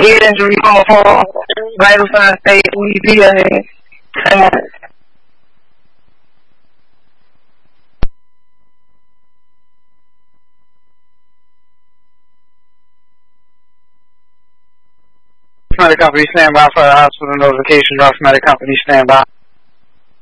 head injury on for vital sign state Louisiana. Company stand by for the hospital notification. Rough Company stand by.